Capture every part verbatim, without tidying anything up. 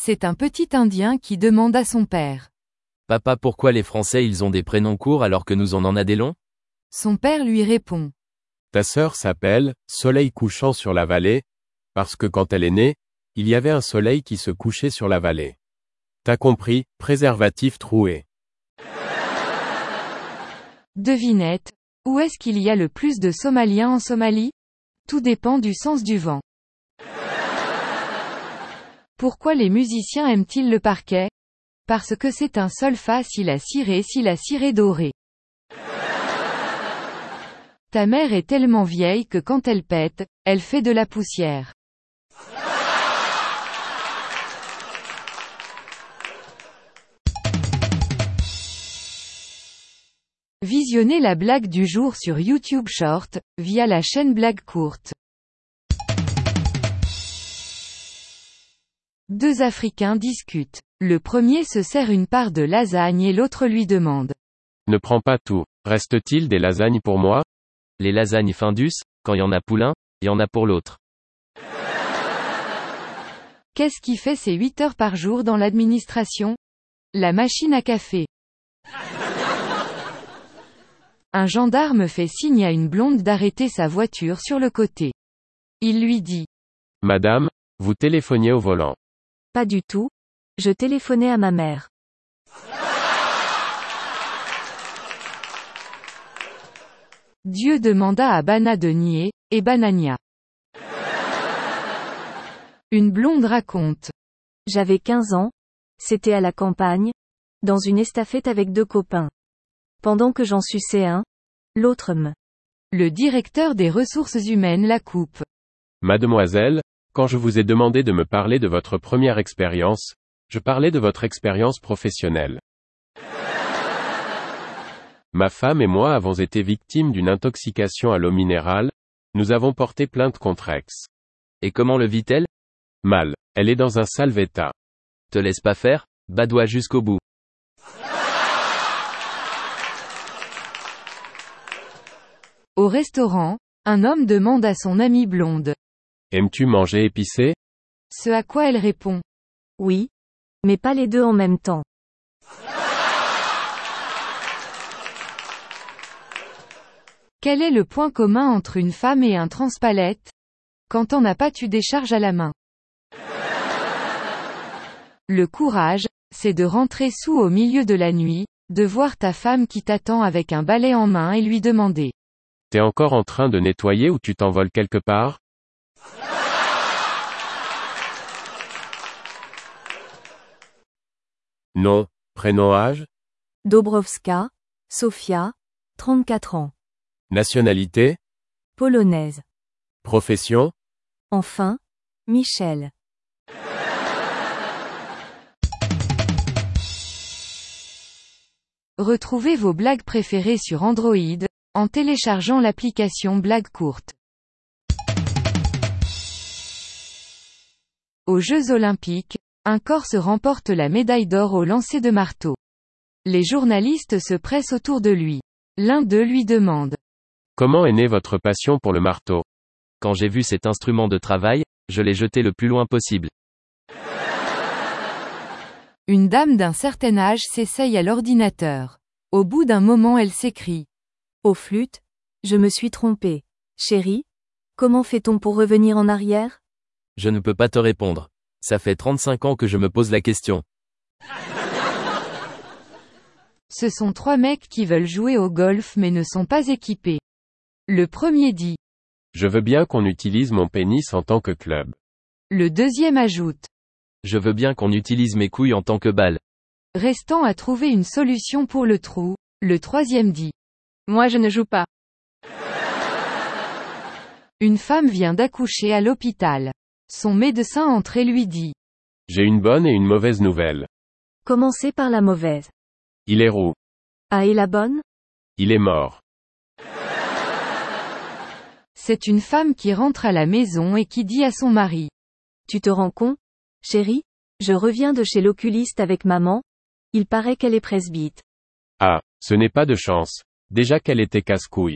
C'est un petit Indien qui demande à son père. Papa, pourquoi les Français ils ont des prénoms courts alors que nous on en a des longs? Son père lui répond. Ta sœur s'appelle Soleil couchant sur la vallée, parce que quand elle est née, il y avait un soleil qui se couchait sur la vallée. T'as compris, préservatif troué. Devinette, où est-ce qu'il y a le plus de Somaliens en Somalie? Tout dépend du sens du vent. Pourquoi les musiciens aiment-ils le parquet? Parce que c'est un sol fa si la ciré si la ciré dorée. Ta mère est tellement vieille que quand elle pète, elle fait de la poussière. Visionnez la blague du jour sur YouTube Short, via la chaîne Blague Courte. Deux Africains discutent. Le premier se sert une part de lasagne et l'autre lui demande. Ne prends pas tout. Reste-t-il des lasagnes pour moi? Les lasagnes Findus, quand y en a pour l'un, y en a pour l'autre. Qu'est-ce qui fait ses huit heures par jour dans l'administration? La machine à café. Un gendarme fait signe à une blonde d'arrêter sa voiture sur le côté. Il lui dit. Madame, vous téléphoniez au volant. Pas du tout. Je téléphonais à ma mère. Dieu demanda à Bana de nier, et Banania. Une blonde raconte. J'avais quinze ans. C'était à la campagne. Dans une estafette avec deux copains. Pendant que j'en suçais un, l'autre me. Le directeur des ressources humaines la coupe. Mademoiselle, quand je vous ai demandé de me parler de votre première expérience, je parlais de votre expérience professionnelle. Ma femme et moi avons été victimes d'une intoxication à l'eau minérale, nous avons porté plainte contre Ex. Et comment le vit-elle? Mal. Elle est dans un sale état. Te laisse pas faire, badoie jusqu'au bout. Au restaurant, un homme demande à son amie blonde. Aimes-tu manger épicé? Ce à quoi elle répond. Oui. Mais pas les deux en même temps. Quel est le point commun entre une femme et un transpalette? Quand on n'a pas tu décharges à la main. Le courage, c'est de rentrer sous au milieu de la nuit, de voir ta femme qui t'attend avec un balai en main et lui demander. T'es encore en train de nettoyer ou tu t'envoles quelque part? Nom, prénom, âge? Dobrowska, Sofia, trente-quatre ans. Nationalité? Polonaise. Profession? Enfin, Michel. Retrouvez vos blagues préférées sur Android, en téléchargeant l'application Blague Courte. Aux Jeux Olympiques, un Corse remporte la médaille d'or au lancer de marteau. Les journalistes se pressent autour de lui. L'un d'eux lui demande. Comment est née votre passion pour le marteau? Quand j'ai vu cet instrument de travail, je l'ai jeté le plus loin possible. Une dame d'un certain âge s'essaye à l'ordinateur. Au bout d'un moment elle s'écrie. Au flûte, je me suis trompée. Chérie, comment fait-on pour revenir en arrière? Je ne peux pas te répondre. Ça fait trente-cinq ans que je me pose la question. Ce sont trois mecs qui veulent jouer au golf mais ne sont pas équipés. Le premier dit. Je veux bien qu'on utilise mon pénis en tant que club. Le deuxième ajoute. Je veux bien qu'on utilise mes couilles en tant que balle. Restant à trouver une solution pour le trou, le troisième dit. Moi je ne joue pas. Une femme vient d'accoucher à l'hôpital. Son médecin entre et lui dit. J'ai une bonne et une mauvaise nouvelle. Commencez par la mauvaise. Il est roux. Ah, et la bonne? Il est mort. C'est une femme qui rentre à la maison et qui dit à son mari. Tu te rends compte? Chérie, je reviens de chez l'oculiste avec maman. Il paraît qu'elle est presbyte. Ah, ce n'est pas de chance. Déjà qu'elle était casse-couille.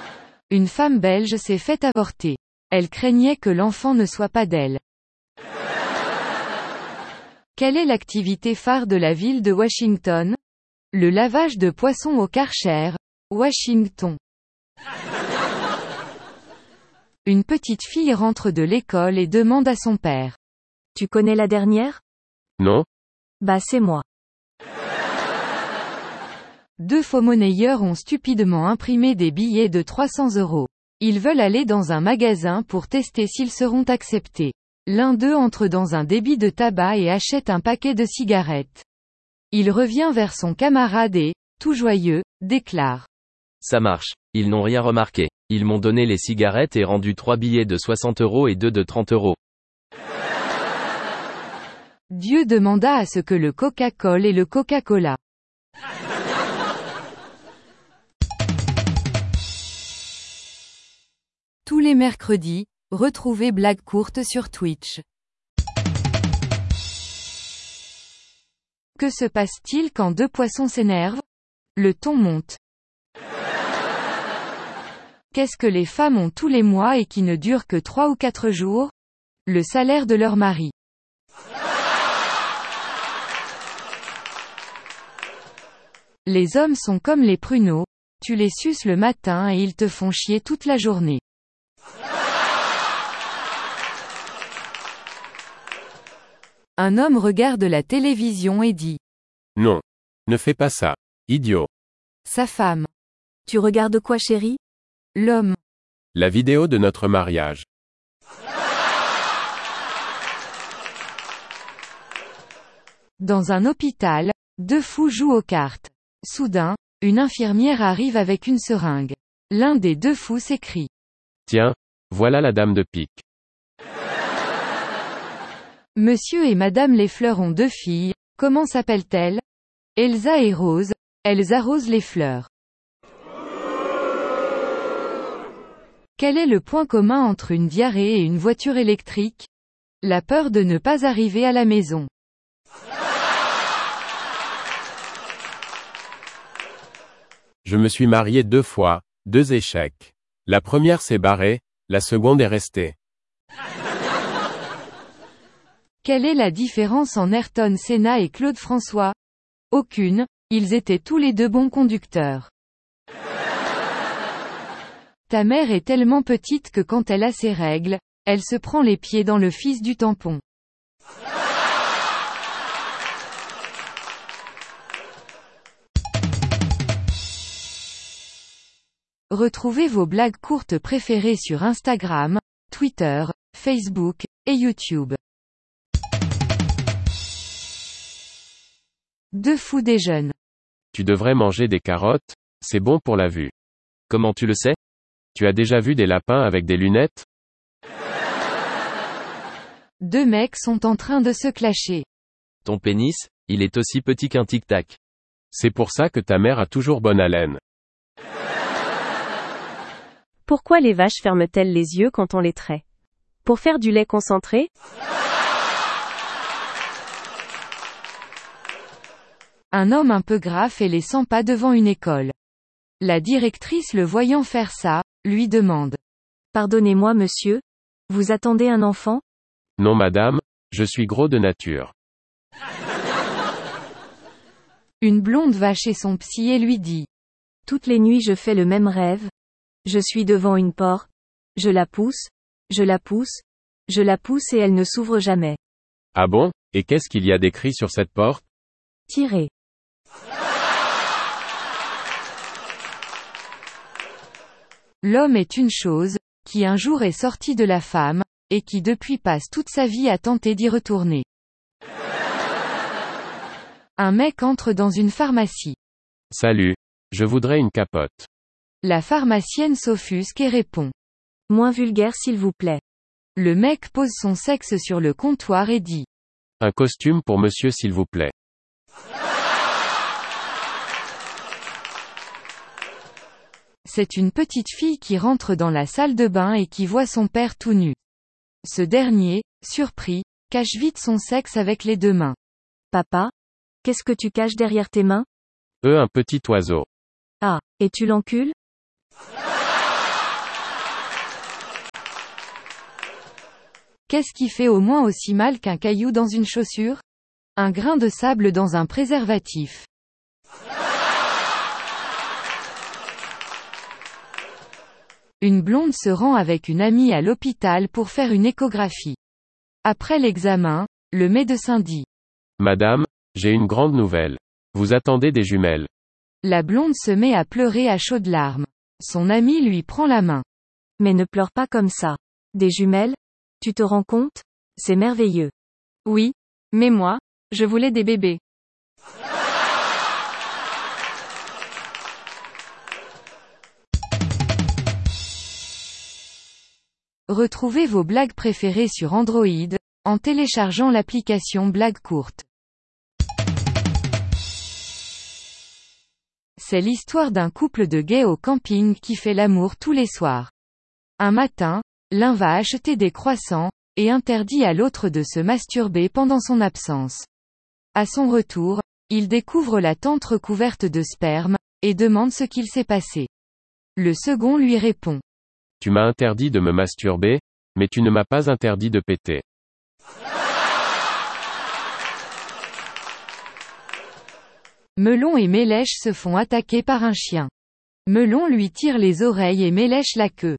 Une femme belge s'est fait avorter. Elle craignait que l'enfant ne soit pas d'elle. Quelle est l'activité phare de la ville de Washington? Le lavage de poissons au Karcher, Washington. Une petite fille rentre de l'école et demande à son père. Tu connais la dernière? Non? Bah c'est moi. Deux faux-monnayeurs ont stupidement imprimé des billets de trois cents euros. Ils veulent aller dans un magasin pour tester s'ils seront acceptés. L'un d'eux entre dans un débit de tabac et achète un paquet de cigarettes. Il revient vers son camarade et, tout joyeux, déclare. Ça marche. Ils n'ont rien remarqué. Ils m'ont donné les cigarettes et rendu trois billets de soixante euros et deux de trente euros. Dieu demanda à ce que le Coca-Cola et le Coca-Cola. Tous les mercredis, retrouvez Blagues courtes sur Twitch. Que se passe-t-il quand deux poissons s'énervent? Le ton monte. Qu'est-ce que les femmes ont tous les mois et qui ne dure que trois ou quatre jours? Le salaire de leur mari. Les hommes sont comme les pruneaux, tu les suces le matin et ils te font chier toute la journée. Un homme regarde la télévision et dit. Non. Ne fais pas ça. Idiot. Sa femme. Tu regardes quoi chérie? L'homme. La vidéo de notre mariage. Dans un hôpital, deux fous jouent aux cartes. Soudain, une infirmière arrive avec une seringue. L'un des deux fous s'écrie. Tiens, voilà la dame de pique. Monsieur et Madame Lefleur ont deux filles, comment s'appellent-elles? Elsa et Rose, elles arrosent les fleurs. Quel est le point commun entre une diarrhée et une voiture électrique? La peur de ne pas arriver à la maison. Je me suis marié deux fois, deux échecs. La première s'est barrée, la seconde est restée. Quelle est la différence en Ayrton Senna et Claude François? Aucune, ils étaient tous les deux bons conducteurs. Ta mère est tellement petite que quand elle a ses règles, elle se prend les pieds dans le fils du tampon. Retrouvez vos blagues courtes préférées sur Instagram, Twitter, Facebook, et YouTube. Deux fous déjeunent. Tu devrais manger des carottes, c'est bon pour la vue. Comment tu le sais? Tu as déjà vu des lapins avec des lunettes? Deux mecs sont en train de se clasher. Ton pénis, il est aussi petit qu'un tic-tac. C'est pour ça que ta mère a toujours bonne haleine. Pourquoi les vaches ferment-elles les yeux quand on les traite? Pour faire du lait concentré? Un homme un peu gras fait les cent pas devant une école. La directrice le voyant faire ça, lui demande. Pardonnez-moi monsieur, vous attendez un enfant? Non madame, je suis gros de nature. Une blonde va chez son psy et lui dit. Toutes les nuits je fais le même rêve. Je suis devant une porte. Je la pousse. Je la pousse. Je la pousse et elle ne s'ouvre jamais. Ah bon? Et qu'est-ce qu'il y a d'écrit sur cette porte? Tirez. L'homme est une chose, qui un jour est sorti de la femme, et qui depuis passe toute sa vie à tenter d'y retourner. Un mec entre dans une pharmacie. Salut. Je voudrais une capote. La pharmacienne s'offusque et répond. Moins vulgaire s'il vous plaît. Le mec pose son sexe sur le comptoir et dit. Un costume pour monsieur s'il vous plaît. C'est une petite fille qui rentre dans la salle de bain et qui voit son père tout nu. Ce dernier, surpris, cache vite son sexe avec les deux mains. Papa? Qu'est-ce que tu caches derrière tes mains? Euh, un petit oiseau. Ah, et tu l'encules? Qu'est-ce qui fait au moins aussi mal qu'un caillou dans une chaussure? Un grain de sable dans un préservatif. Une blonde se rend avec une amie à l'hôpital pour faire une échographie. Après l'examen, le médecin dit. Madame, j'ai une grande nouvelle. Vous attendez des jumelles. La blonde se met à pleurer à chaudes larmes. Son amie lui prend la main. Mais ne pleure pas comme ça. Des jumelles? Tu te rends compte? C'est merveilleux. Oui, mais moi, je voulais des bébés. Retrouvez vos blagues préférées sur Android, en téléchargeant l'application Blagues courtes. C'est l'histoire d'un couple de gays au camping qui fait l'amour tous les soirs. Un matin, l'un va acheter des croissants, et interdit à l'autre de se masturber pendant son absence. À son retour, il découvre la tente recouverte de sperme, et demande ce qu'il s'est passé. Le second lui répond. Tu m'as interdit de me masturber, mais tu ne m'as pas interdit de péter. Melon et Mélèche se font attaquer par un chien. Melon lui tire les oreilles et Mélèche la queue.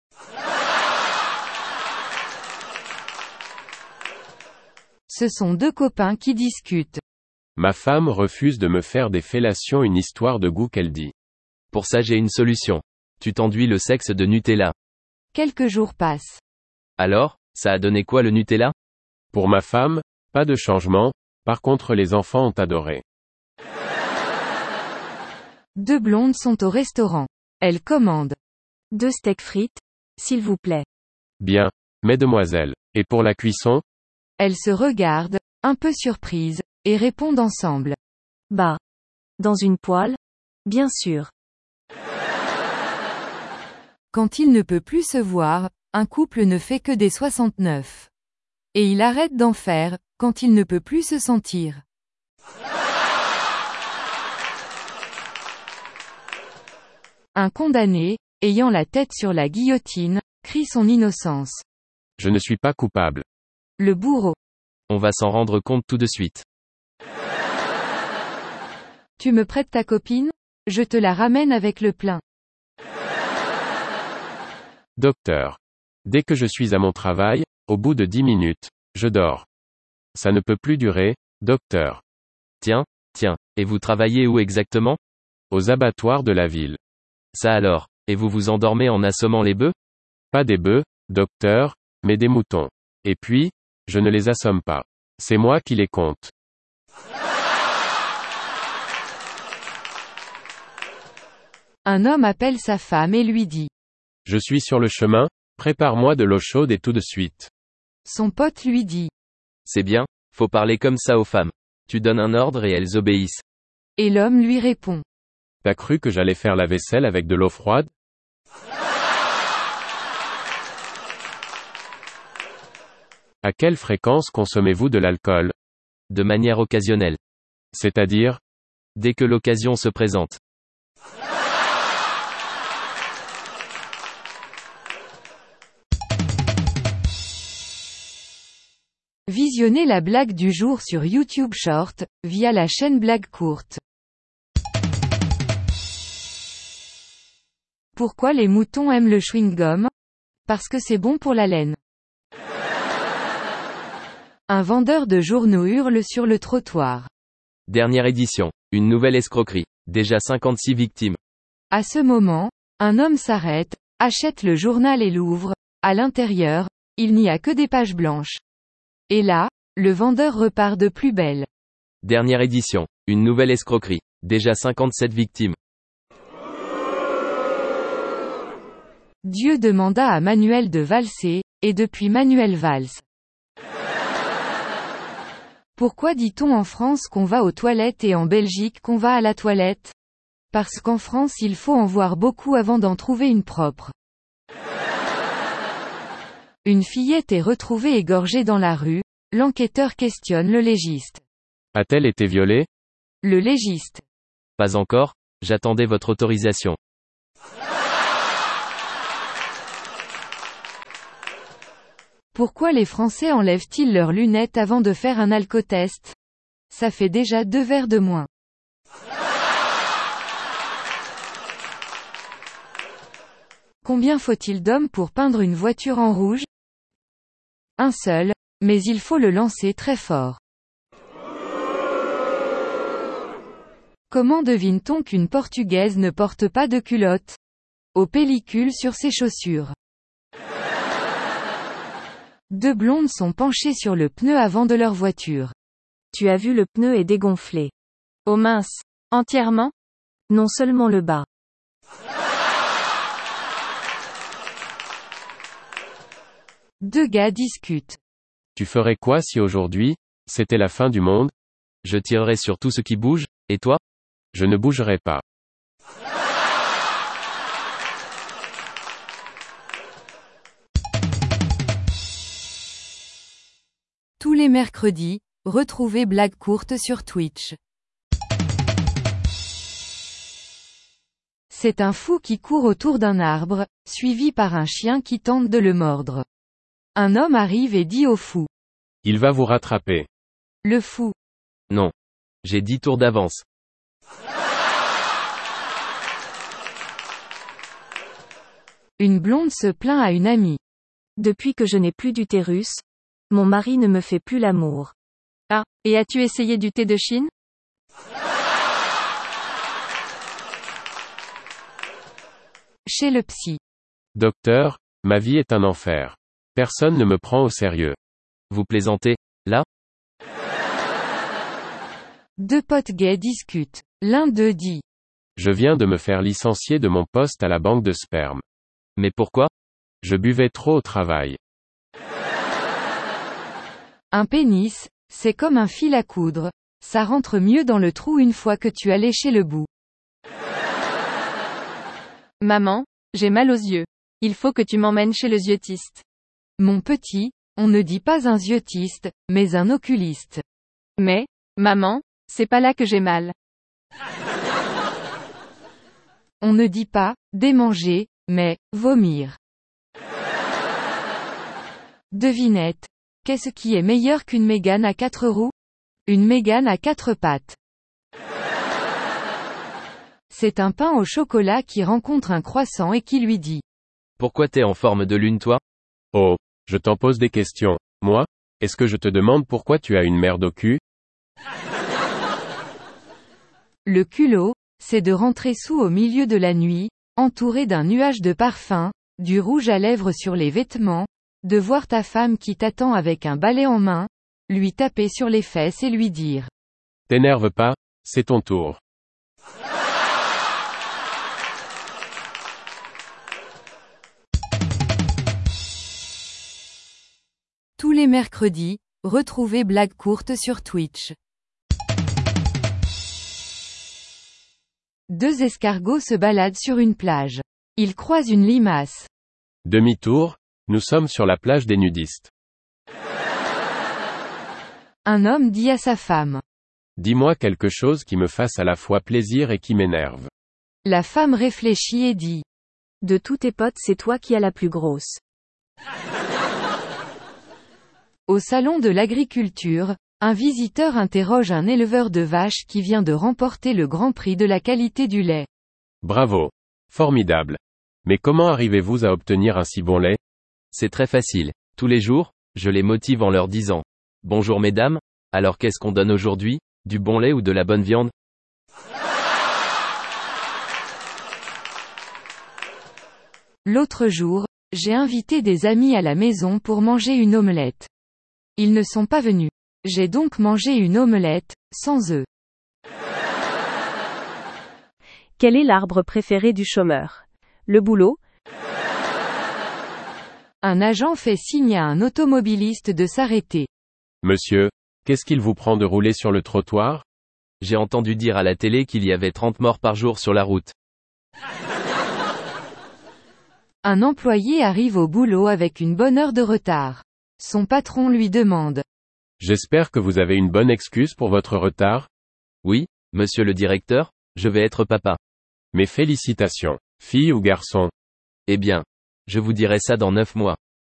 Ce sont deux copains qui discutent. Ma femme refuse de me faire des fellations, une histoire de goût qu'elle dit. Pour ça j'ai une solution. Tu t'enduis le sexe de Nutella. Quelques jours passent. Alors, ça a donné quoi le Nutella? Pour ma femme, pas de changement, par contre les enfants ont adoré. Deux blondes sont au restaurant. Elles commandent. Deux steaks frites, s'il vous plaît. Bien, mesdemoiselles. Et pour la cuisson? Elles se regardent, un peu surprises, et répondent ensemble. Bah. Dans une poêle? Bien sûr. Quand il ne peut plus se voir, un couple ne fait que des soixante-neuf. Et il arrête d'en faire, quand il ne peut plus se sentir. Un condamné, ayant la tête sur la guillotine, crie son innocence. Je ne suis pas coupable. Le bourreau. On va s'en rendre compte tout de suite. Tu me prêtes ta copine? Je te la ramène avec le plein. Docteur. Dès que je suis à mon travail, au bout de dix minutes, je dors. Ça ne peut plus durer, docteur. Tiens, tiens, et vous travaillez où exactement? Aux abattoirs de la ville. Ça alors, et vous vous endormez en assommant les bœufs? Pas des bœufs, docteur, mais des moutons. Et puis, je ne les assomme pas. C'est moi qui les compte. Un homme appelle sa femme et lui dit. Je suis sur le chemin, prépare-moi de l'eau chaude et tout de suite. Son pote lui dit. C'est bien, faut parler comme ça aux femmes. Tu donnes un ordre et elles obéissent. Et l'homme lui répond. T'as cru que j'allais faire la vaisselle avec de l'eau froide? À quelle fréquence consommez-vous de l'alcool? De manière occasionnelle. C'est-à-dire? Dès que l'occasion se présente. Visionnez la blague du jour sur YouTube Short, via la chaîne Blagues courtes. Pourquoi les moutons aiment le chewing-gum? Parce que c'est bon pour la laine. Un vendeur de journaux hurle sur le trottoir. Dernière édition. Une nouvelle escroquerie. Déjà cinquante-six victimes. À ce moment, un homme s'arrête, achète le journal et l'ouvre. À l'intérieur, il n'y a que des pages blanches. Et là, le vendeur repart de plus belle. Dernière édition. Une nouvelle escroquerie. Déjà cinquante-sept victimes. Dieu demanda à Manuel de valser, et depuis Manuel valse. Pourquoi dit-on en France qu'on va aux toilettes et en Belgique qu'on va à la toilette? Parce qu'en France il faut en voir beaucoup avant d'en trouver une propre. Une fillette est retrouvée égorgée dans la rue, l'enquêteur questionne le légiste. A-t-elle été violée? Le légiste. Pas encore, j'attendais votre autorisation. Pourquoi les Français enlèvent-ils leurs lunettes avant de faire un alcotest? Ça fait déjà deux verres de moins. Combien faut-il d'hommes pour peindre une voiture en rouge? Un seul, mais il faut le lancer très fort. Comment devine-t-on qu'une Portugaise ne porte pas de culotte? Aux pellicules sur ses chaussures. Deux blondes sont penchées sur le pneu avant de leur voiture. Tu as vu, le pneu est dégonflé. Oh mince. Entièrement? Non, seulement le bas. Deux gars discutent. Tu ferais quoi si aujourd'hui, c'était la fin du monde? Je tirerai sur tout ce qui bouge, et toi? Je ne bougerai pas. Tous les mercredis, retrouvez Blague courte sur Twitch. C'est un fou qui court autour d'un arbre, suivi par un chien qui tente de le mordre. Un homme arrive et dit au fou. Il va vous rattraper. Le fou. Non. J'ai dix tours d'avance. Une blonde se plaint à une amie. Depuis que je n'ai plus d'utérus, mon mari ne me fait plus l'amour. Ah, et as-tu essayé du thé de Chine? Chez le psy. Docteur, ma vie est un enfer. Personne ne me prend au sérieux. Vous plaisantez, là? Deux potes gays discutent. L'un d'eux dit. Je viens de me faire licencier de mon poste à la banque de sperme. Mais pourquoi? Je buvais trop au travail. Un pénis, c'est comme un fil à coudre. Ça rentre mieux dans le trou une fois que tu as léché le bout. Maman, j'ai mal aux yeux. Il faut que tu m'emmènes chez le yeux-tiste. Mon petit, on ne dit pas un yeux-tiste, mais un oculiste. Mais, maman, c'est pas là que j'ai mal. On ne dit pas démanger, mais vomir. Devinette. Qu'est-ce qui est meilleur qu'une Mégane à quatre roues? Une Mégane à quatre pattes. C'est un pain au chocolat qui rencontre un croissant et qui lui dit. Pourquoi t'es en forme de lune, toi? Oh, je t'en pose des questions. Moi? Est-ce que je te demande pourquoi tu as une merde au cul? Le culot, c'est de rentrer sous au milieu de la nuit, entouré d'un nuage de parfum, du rouge à lèvres sur les vêtements, de voir ta femme qui t'attend avec un balai en main, lui taper sur les fesses et lui dire. T'énerve pas, c'est ton tour. Tous les mercredis, retrouvez Blague courte sur Twitch. Deux escargots se baladent sur une plage. Ils croisent une limace. Demi-tour, nous sommes sur la plage des nudistes. Un homme dit à sa femme. Dis-moi quelque chose qui me fasse à la fois plaisir et qui m'énerve. La femme réfléchit et dit. De tous tes potes, c'est toi qui as la plus grosse. Au salon de l'agriculture, un visiteur interroge un éleveur de vaches qui vient de remporter le grand prix de la qualité du lait. Bravo. Formidable. Mais comment arrivez-vous à obtenir un si bon lait? C'est très facile. Tous les jours, je les motive en leur disant. Bonjour mesdames, alors qu'est-ce qu'on donne aujourd'hui? Du bon lait ou de la bonne viande? L'autre jour, j'ai invité des amis à la maison pour manger une omelette. Ils ne sont pas venus. J'ai donc mangé une omelette, sans œufs. Quel est l'arbre préféré du chômeur? Le boulot? Un agent fait signe à un automobiliste de s'arrêter. Monsieur, qu'est-ce qu'il vous prend de rouler sur le trottoir? J'ai entendu dire à la télé qu'il y avait trente morts par jour sur la route. Un employé arrive au boulot avec une bonne heure de retard. Son patron lui demande. J'espère que vous avez une bonne excuse pour votre retard? Oui, monsieur le directeur, je vais être papa. Mes félicitations. Fille ou garçon? Eh bien, je vous dirai ça dans neuf mois.